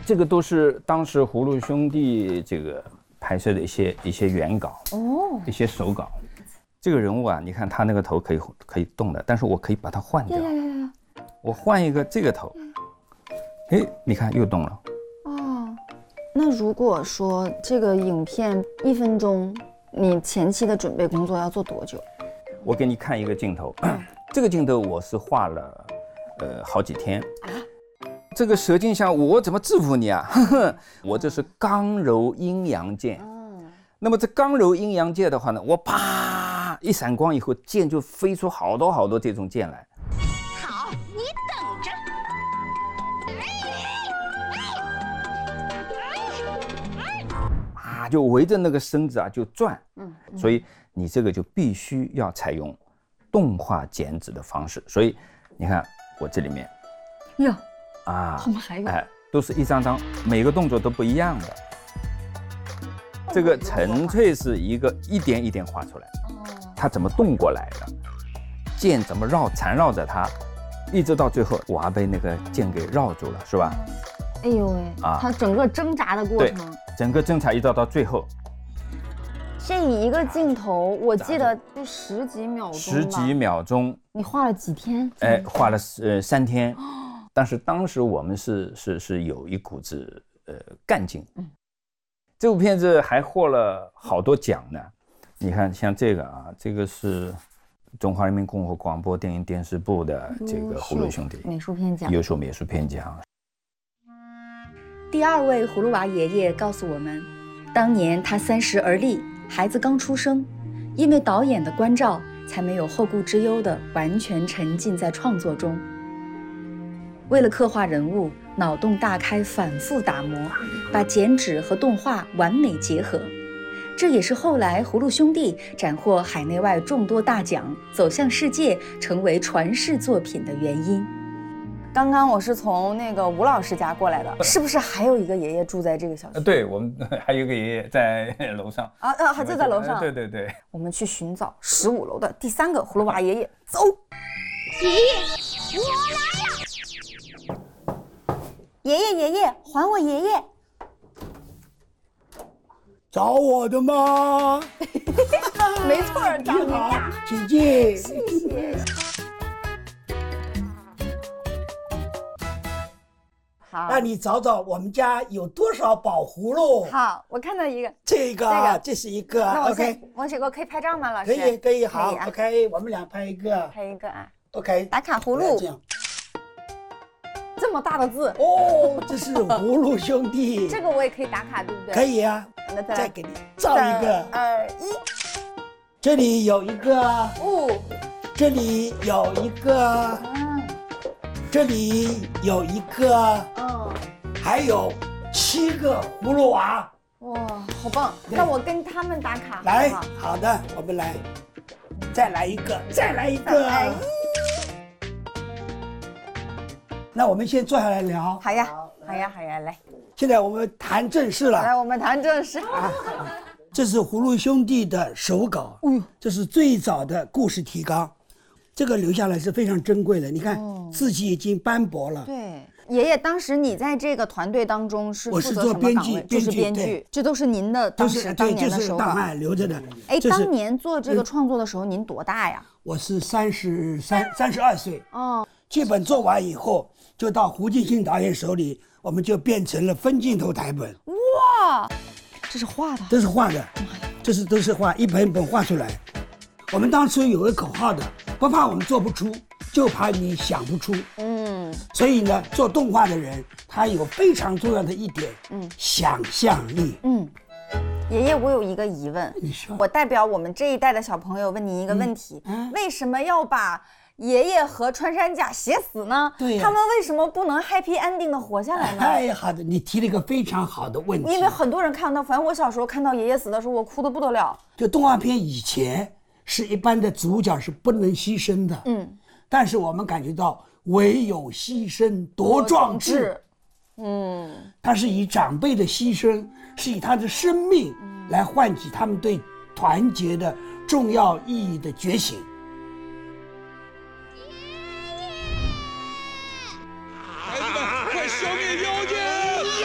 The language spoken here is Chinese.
这个都是当时葫芦兄弟这个拍摄的一些原稿哦，一些手稿。这个人物啊，你看他那个头可以动的，但是我可以把它换掉。我换一个这个头，哎，你看又动了。 哦，那如果说这个影片1分钟，你前期的准备工作要做多久？ 我给你看一个镜头，这个镜头我是画了好几天啊。这个蛇精像我怎么制服你啊？我这是刚柔阴阳剑。那么这刚柔阴阳剑的话呢，我啪一闪光以后，剑就飞出好多这种剑来。 好，你等着。 就围着那个身子啊就转。所以你这个就必须要采用动画剪纸的方式。所以你看我这里面， 哟。 后面还有，都是一张张，每个动作都不一样的。这个纯粹是一点一点画出来，它怎么动过来的，剑怎么缠绕着它，一直到最后，我还被那个剑给绕住了，是吧？ 哎呦喂，它整个挣扎的过程， 对，整个挣扎一直到最后。 这一个镜头，我记得就10几秒钟。 10几秒钟。 你画了几天？ 画了3天。但是当时我们是有一股子干劲。这部片子还获了好多奖呢。你看像这个啊，这个是中华人民共和国广播电影电视部的这个葫芦兄弟美术片奖， 优秀美术片奖。 第2位葫芦娃爷爷告诉我们，当年他30而立，孩子刚出生，因为导演的关照，才没有后顾之忧的完全沉浸在创作中。为了刻画人物，脑洞大开，反复打磨，把剪纸和动画完美结合。这也是后来葫芦兄弟斩获海内外众多大奖，走向世界，成为传世作品的原因。 刚刚我是从那个吴老师家过来的，是不是还有一个爷爷住在这个小区？ 对，我们还有一个爷爷在楼上还就在楼上。 对， 我们去寻找15楼的第3个葫芦娃爷爷，走。 爷爷，我来了。 爷爷，还我爷爷！ 找我的吗？ 没错，找你呀， 请进。 谢谢。好， 那你找找我们家有多少宝葫芦？ 好，我看到一个， 这是一个。 那 OK， 我可以拍照吗，老师？ 可以，好 ，OK， 我们俩拍一个啊。OK， 打卡葫芦。这么大的字哦，这是葫芦兄弟。 这个我也可以打卡，对不对？ 可以啊。 那再给你照一个。 3、2、1。 这里有一个。这里有一个。这里有一个。还有7个葫芦娃。 哇，好棒！那我跟他们打卡。 来，好的，我们来，再来一个。那我们先坐下来聊。 好呀，来。 现在我们谈正事了。 来，我们谈正事。 这是葫芦兄弟的手稿，这是最早的故事提纲，这个留下来是非常珍贵的。你看，字迹已经斑驳了。 对，爷爷，当时你在这个团队当中是负责什么岗位？ 我是做编剧， 这都是您的当年的手稿， 档案留着的。 当年做这个创作的时候，您多大呀？ 我是32岁。剧本做完以后，就到胡金鑫导演手里，我们就变成了分镜头台本。 哇，这是画的？ 这是画的，都是画，一本一本画出来。我们当初有个口号的，不怕我们做不出，就怕你想不出。所以呢，做动画的人，他有非常重要的一点，想象力。 爷爷，我有一个疑问， 你说。 我代表我们这一代的小朋友问您一个问题：为什么要把爷爷和穿山甲写死呢？ 对呀， 他们为什么不能 happy ending 的活下来呢？ 哎，好的，你提了一个非常好的问题。 因为很多人看到，反正我小时候看到爷爷死的时候，我哭得不得了。 就动画片以前是一般的主角是不能牺牲的，但是我们感觉到唯有牺牲多壮志。他是以长辈的牺牲，是以他的生命来唤起他们对团结的重要意义的觉醒。